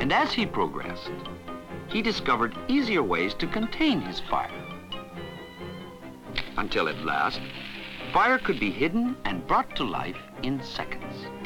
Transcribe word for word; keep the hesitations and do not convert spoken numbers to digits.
And as he progressed, he discovered easier ways to contain his fire. Until at last, fire could be hidden and brought to life in seconds.